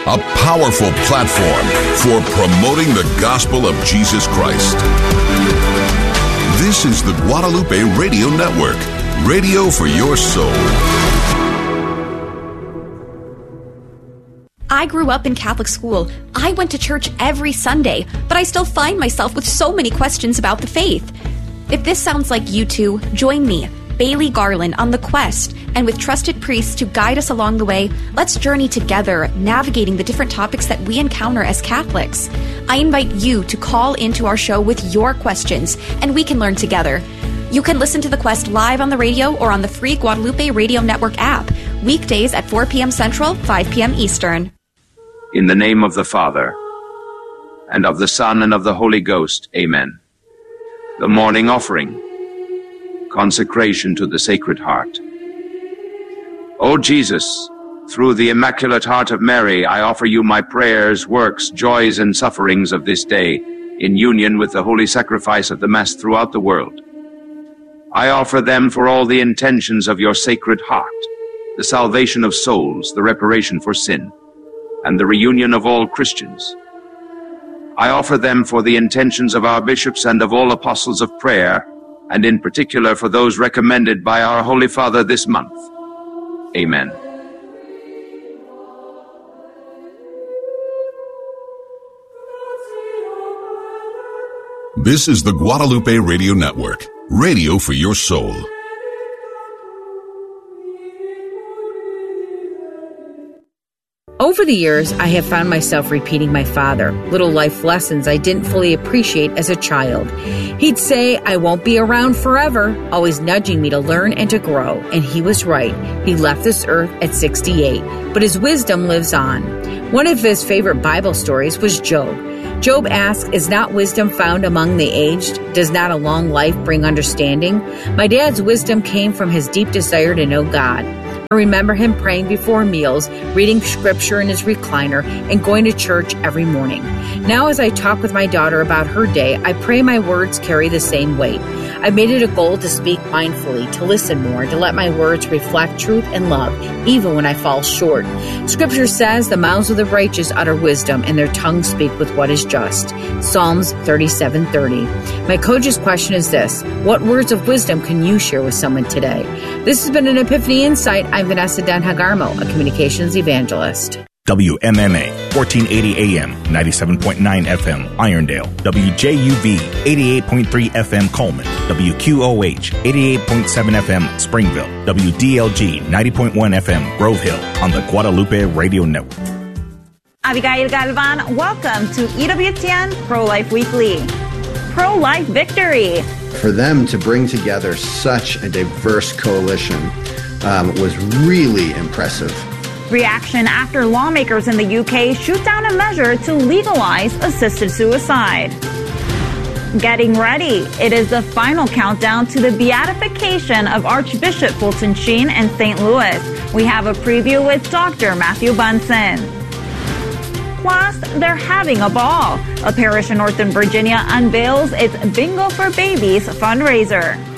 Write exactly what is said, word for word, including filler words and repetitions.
a powerful platform for promoting the gospel of Jesus Christ. This is the Guadalupe Radio Network, radio for your soul. I grew up in Catholic school. I went to church every Sunday, but I still find myself with so many questions about the faith. If this sounds like you two, join me, Bailey Garland, on the quest, and with trusted priests to guide us along the way, let's journey together, navigating the different topics that we encounter as Catholics. I invite you to call into our show with your questions, and we can learn together. You can listen to The Quest live on the radio or on the free Guadalupe Radio Network app, weekdays at four p.m. Central, five p.m. Eastern. In the name of the Father, and of the Son, and of the Holy Ghost, amen. The morning offering, consecration to the Sacred Heart. O Jesus, through the Immaculate Heart of Mary, I offer you my prayers, works, joys, and sufferings of this day, in union with the holy sacrifice of the Mass throughout the world. I offer them for all the intentions of your Sacred Heart, the salvation of souls, the reparation for sin, and the reunion of all Christians. I offer them for the intentions of our bishops and of all apostles of prayer, and in particular for those recommended by our Holy Father this month. Amen. This is the Guadalupe Radio Network, radio for your soul. Over the years, I have found myself repeating my father, little life lessons I didn't fully appreciate as a child. He'd say, I won't be around forever, always nudging me to learn and to grow. And he was right. He left this earth at sixty-eight, but his wisdom lives on. One of his favorite Bible stories was Job. Job asked, is not wisdom found among the aged? Does not a long life bring understanding? My dad's wisdom came from his deep desire to know God. I remember him praying before meals, reading scripture in his recliner, and going to church every morning. Now as I talk with my daughter about her day, I pray my words carry the same weight. I've made it a goal to speak mindfully, to listen more, to let my words reflect truth and love, even when I fall short. Scripture says the mouths of the righteous utter wisdom, and their tongues speak with what is just. Psalms thirty-seven thirty. My coach's question is this: what words of wisdom can you share with someone today? This has been an Epiphany Insight. I'm Vanessa Dan Hagarmo, a communications evangelist. W M M A, fourteen eighty A M, ninety-seven point nine F M, Irondale. W J U V, eighty-eight point three F M, Coleman. W Q O H, eighty-eight point seven F M, Springville. W D L G, ninety point one F M, Grove Hill, on the Guadalupe Radio Network. Abigail Galvan, welcome to E W T N Pro-Life Weekly. Pro-Life Victory. For them to bring together such a diverse coalition um, was really impressive. Reaction after lawmakers in the U K shoot down a measure to legalize assisted suicide. Getting ready. It is the final countdown to the beatification of Archbishop Fulton Sheen in Saint Louis. We have a preview with Doctor Matthew Bunson. Plus, they're having a ball. A parish in Northern Virginia unveils its Bingo for Babies fundraiser.